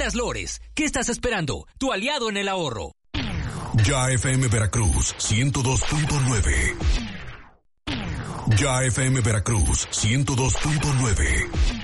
tiendas Lores. ¿Qué estás esperando? Tu aliado en el ahorro. Ya FM Veracruz 102.9. Ya FM Veracruz 102.9.